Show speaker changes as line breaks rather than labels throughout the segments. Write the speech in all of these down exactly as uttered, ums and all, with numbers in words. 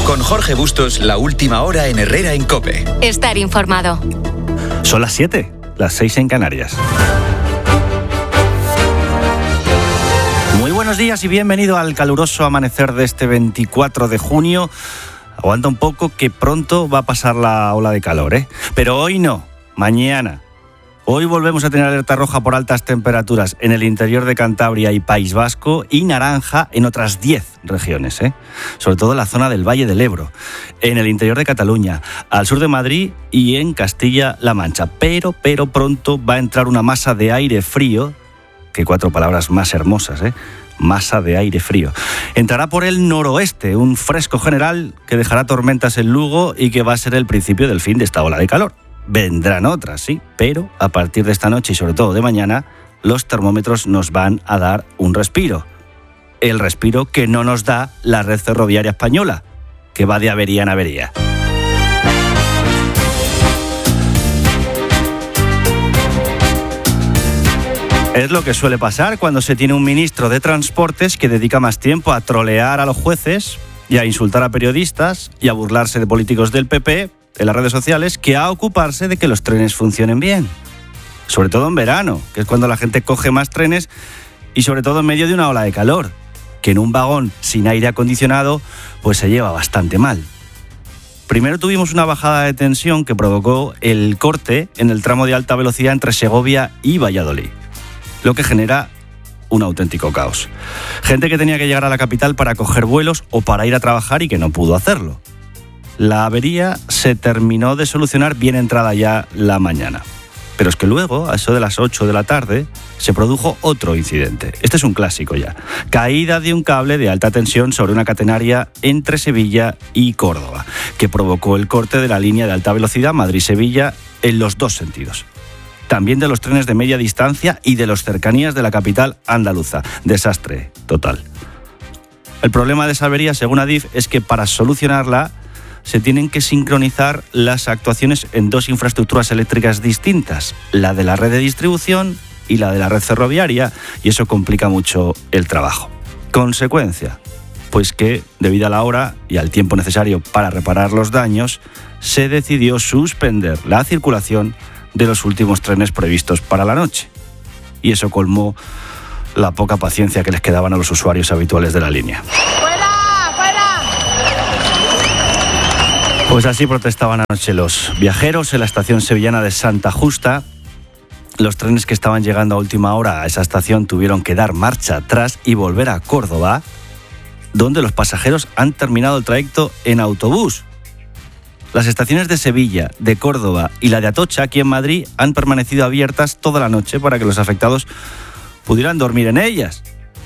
Con Jorge Bustos, la última hora en Herrera en COPE.
Estar informado.
Son las siete, las seis en Canarias. Muy buenos días y bienvenido al caluroso amanecer de este veinticuatro de junio. Aguanta un poco que pronto va a pasar la ola de calor, ¿eh? Pero hoy no, mañana. Hoy volvemos a tener alerta roja por altas temperaturas en el interior de Cantabria y País Vasco y naranja en otras diez regiones, ¿eh? Sobre todo en la zona del Valle del Ebro, en el interior de Cataluña, al sur de Madrid y en Castilla-La Mancha. Pero, pero pronto va a entrar una masa de aire frío, que cuatro palabras más hermosas, ¿eh? Masa de aire frío. Entrará por el noroeste, un fresco general que dejará tormentas en Lugo y que va a ser el principio del fin de esta ola de calor. Vendrán otras, sí, pero a partir de esta noche y sobre todo de mañana, los termómetros nos van a dar un respiro. El respiro que no nos da la red ferroviaria española, que va de avería en avería. Es lo que suele pasar cuando se tiene un ministro de Transportes que dedica más tiempo a trolear a los jueces y a insultar a periodistas y a burlarse de políticos del P P en las redes sociales que a ocuparse de que los trenes funcionen bien. Sobre todo en verano, que es cuando la gente coge más trenes y sobre todo en medio de una ola de calor, que en un vagón sin aire acondicionado pues se lleva bastante mal. Primero tuvimos una bajada de tensión que provocó el corte en el tramo de alta velocidad entre Segovia y Valladolid, lo que genera un auténtico caos. Gente que tenía que llegar a la capital para coger vuelos o para ir a trabajar y que no pudo hacerlo. La avería se terminó de solucionar bien entrada ya la mañana. Pero es que luego, a eso de las ocho de la tarde, se produjo otro incidente. Este es un clásico ya. Caída de un cable de alta tensión sobre una catenaria entre Sevilla y Córdoba, que provocó el corte de la línea de alta velocidad Madrid-Sevilla en los dos sentidos. También de los trenes de media distancia y de los cercanías de la capital andaluza. Desastre total. El problema de esa avería, según Adif, es que para solucionarla se tienen que sincronizar las actuaciones en dos infraestructuras eléctricas distintas, la de la red de distribución y la de la red ferroviaria, y eso complica mucho el trabajo. Consecuencia, pues que, debido a la hora y al tiempo necesario para reparar los daños, se decidió suspender la circulación de los últimos trenes previstos para la noche. Y eso colmó la poca paciencia que les quedaban a los usuarios habituales de la línea. Pues así protestaban anoche los viajeros en la estación sevillana de Santa Justa. Los trenes que estaban llegando a última hora a esa estación tuvieron que dar marcha atrás y volver a Córdoba, donde los pasajeros han terminado el trayecto en autobús. Las estaciones de Sevilla, de Córdoba y la de Atocha, aquí en Madrid, han permanecido abiertas toda la noche para que los afectados pudieran dormir en ellas.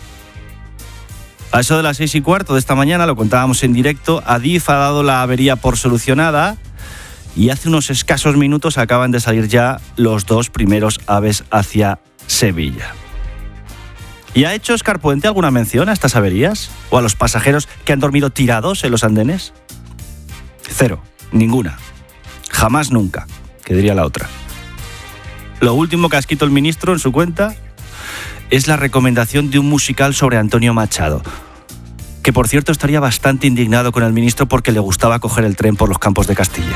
A eso de las seis y cuarto de esta mañana, lo contábamos en directo, Adif ha dado la avería por solucionada y hace unos escasos minutos acaban de salir ya los dos primeros AVEs hacia Sevilla. ¿Y ha hecho Óscar Puente alguna mención a estas averías? ¿O a los pasajeros que han dormido tirados en los andenes? Cero, ninguna. Jamás nunca, que diría la otra. Lo último que ha escrito el ministro en su cuenta es la recomendación de un musical sobre Antonio Machado, que por cierto estaría bastante indignado con el ministro porque le gustaba coger el tren por los campos de Castilla.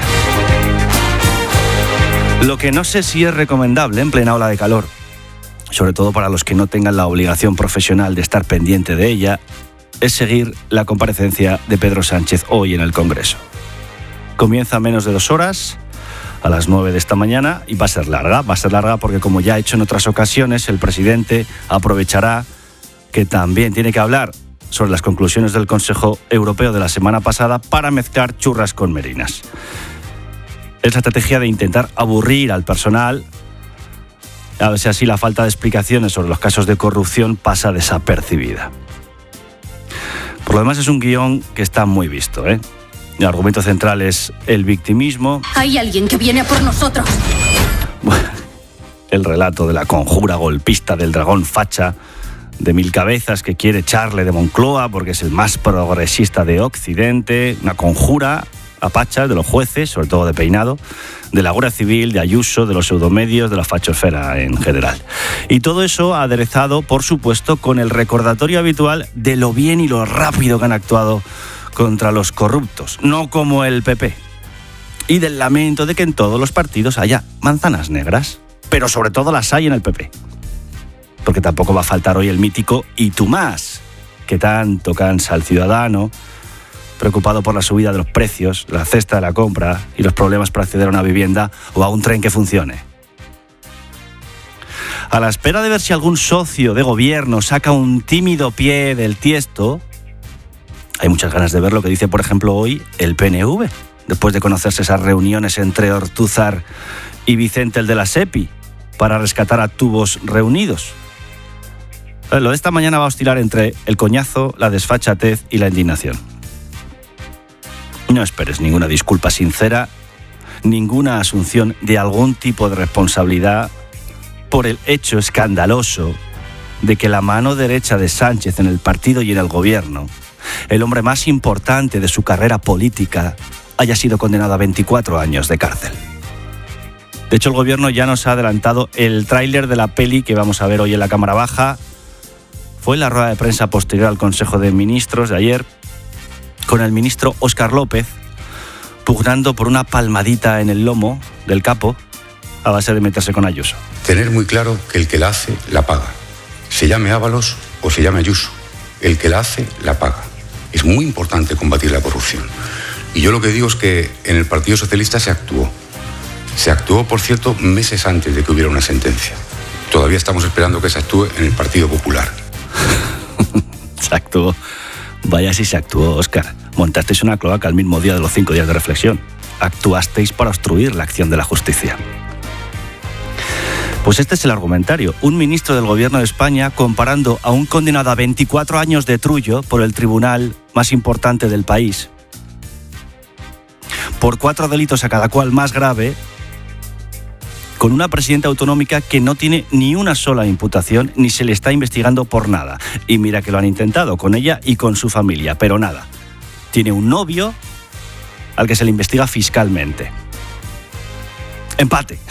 Lo que no sé si es recomendable en plena ola de calor, sobre todo para los que no tengan la obligación profesional de estar pendiente de ella, es seguir la comparecencia de Pedro Sánchez hoy en el Congreso. Comienza menos de dos horas, a las nueve de esta mañana, y va a ser larga, va a ser larga porque, como ya ha hecho en otras ocasiones, el presidente aprovechará que también tiene que hablar sobre las conclusiones del Consejo Europeo de la semana pasada para mezclar churras con merinas. Es la estrategia de intentar aburrir al personal, a ver si así la falta de explicaciones sobre los casos de corrupción pasa desapercibida. Por lo demás, es un guión que está muy visto, ¿eh? El argumento central es el victimismo.
Hay alguien que viene a por nosotros.
El relato de la conjura golpista del dragón facha de mil cabezas que quiere echarle de Moncloa porque es el más progresista de Occidente. Una conjura a pachas de los jueces, sobre todo de Peinado, de la Guardia Civil, de Ayuso, de los pseudomedios, de la fachosfera en general. Y todo eso aderezado, por supuesto, con el recordatorio habitual de lo bien y lo rápido que han actuado contra los corruptos, no como el P P. Y del lamento de que en todos los partidos haya manzanas negras, pero sobre todo las hay en el P P. Porque tampoco va a faltar hoy el mítico "y tú más", que tanto cansa al ciudadano, preocupado por la subida de los precios, la cesta de la compra y los problemas para acceder a una vivienda o a un tren que funcione. A la espera de ver si algún socio de gobierno saca un tímido pie del tiesto, hay muchas ganas de ver lo que dice, por ejemplo, hoy el P N V, después de conocerse esas reuniones entre Ortúzar y Vicente, el de la SEPI, para rescatar a tubos reunidos. Lo de esta mañana va a oscilar entre el coñazo, la desfachatez y la indignación. No esperes ninguna disculpa sincera, ninguna asunción de algún tipo de responsabilidad por el hecho escandaloso de que la mano derecha de Sánchez en el partido y en el gobierno, el hombre más importante de su carrera política, haya sido condenado a veinticuatro años de cárcel. De hecho, el gobierno ya nos ha adelantado el tráiler de la peli que vamos a ver hoy en la Cámara Baja. Fue en la rueda de prensa posterior al Consejo de Ministros de ayer, con el ministro Óscar López pugnando por una palmadita en el lomo del capo a base de meterse con Ayuso.
Tener muy claro que el que la hace, la paga. Se llame Ábalos o se llame Ayuso. El que la hace, la paga. Es muy importante combatir la corrupción. Y yo lo que digo es que en el Partido Socialista se actuó. Se actuó, por cierto, meses antes de que hubiera una sentencia. Todavía estamos esperando que se actúe en el Partido Popular.
Se actuó. Vaya si se actuó, Óscar. Montasteis una cloaca el mismo día de los cinco días de reflexión. Actuasteis para obstruir la acción de la justicia. Pues este es el argumentario. Un ministro del gobierno de España comparando a un condenado a veinticuatro años de trullo por el tribunal más importante del país, por cuatro delitos a cada cual más grave, con una presidenta autonómica que no tiene ni una sola imputación ni se le está investigando por nada. Y mira que lo han intentado con ella y con su familia, pero nada. Tiene un novio al que se le investiga fiscalmente. Empate.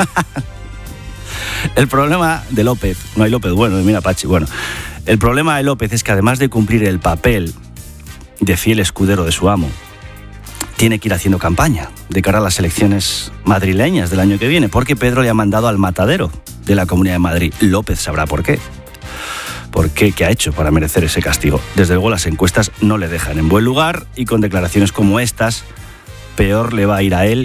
El problema de López, no hay López bueno, mira Pachi, bueno, el problema de López es que además de cumplir el papel de fiel escudero de su amo, tiene que ir haciendo campaña de cara a las elecciones madrileñas del año que viene, porque Pedro le ha mandado al matadero de la Comunidad de Madrid. López sabrá por qué. ¿Por qué? ¿Qué ha hecho para merecer ese castigo? Desde luego las encuestas no le dejan en buen lugar y con declaraciones como estas, peor le va a ir a él